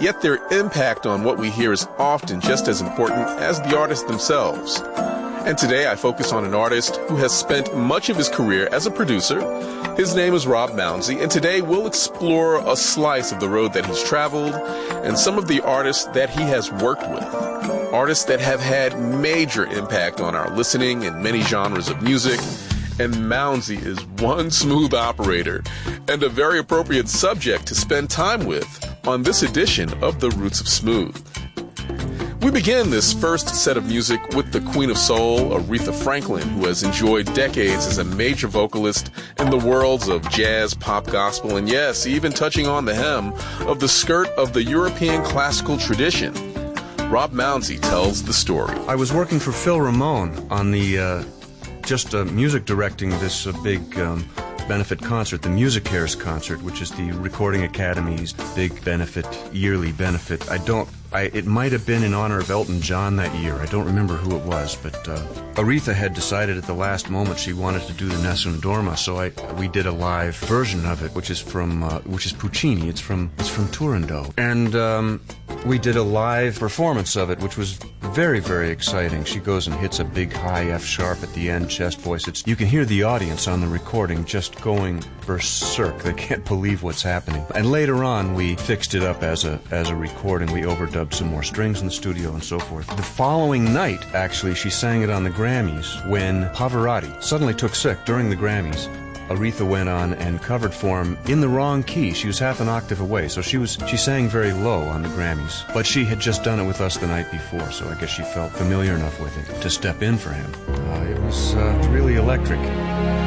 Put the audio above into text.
yet their impact on what we hear is often just as important as the artists themselves. And today I focus on an artist who has spent much of his career as a producer. His name is Rob Mounsey, and today we'll explore a slice of the road that he's traveled and some of the artists that he has worked with. Artists that have had major impact on our listening in many genres of music. And Mounsey is one smooth operator and a very appropriate subject to spend time with on this edition of The Roots of Smooth. We begin this first set of music with the Queen of Soul, Aretha Franklin, who has enjoyed decades as a major vocalist in the worlds of jazz, pop, gospel, and yes, even touching on the hem of the skirt of the European classical tradition. Rob Mounsey tells the story. I was working for Phil Ramone on the music directing this big benefit concert, the MusiCares concert, which is the Recording Academy's big benefit, yearly benefit. It might have been in honor of Elton John that year. I don't remember who it was, but Aretha had decided at the last moment she wanted to do the Nessun Dorma, so we did a live version of it, which is Puccini. It's from Turandot, and we did a live performance of it, which was very, very exciting. She goes and hits a big high F sharp at the end, chest voice. You can hear the audience on the recording just going berserk. They can't believe what's happening. And later on, we fixed it up as a recording. We overdubbed some more strings in the studio and so forth. The following night, actually, she sang it on the Grammys when Pavarotti suddenly took sick during the Grammys. Aretha went on and covered for him in the wrong key. She was half an octave away, so she sang very low on the Grammys. But she had just done it with us the night before, so I guess she felt familiar enough with it to step in for him. It was really electric.